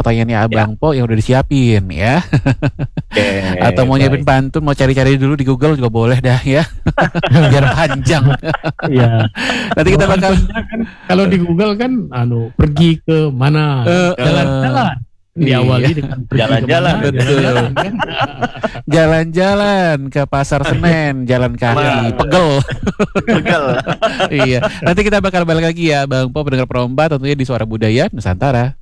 pertanyaannya Abang Po yang udah disiapin ya. Atau mau nyiapin Baik. pantun, mau cari-cari dulu di Google juga boleh dah ya. Biar panjang. Iya. Nanti kita Kalau bakal pantunnya kan, kalau di Google kan pergi ke mana? Jalan-jalan. Diawali dengan pergi Jalan-jalan, ke mana? betul. Jalan-jalan kan. jalan-jalan ke Pasar Senen, jalan kaki, pegel. Pegel. Iya. Nanti kita bakal balik lagi ya Bang Po pendengar Peromba tentunya di Suara Budaya Nusantara.